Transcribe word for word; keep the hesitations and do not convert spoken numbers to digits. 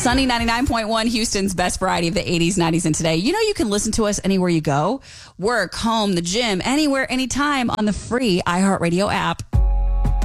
Sunny ninety-nine point one, Houston's best variety of the eighties, nineties, and today. You know you can listen to us anywhere you go. Work, home, the gym, anywhere, anytime on the free iHeartRadio app.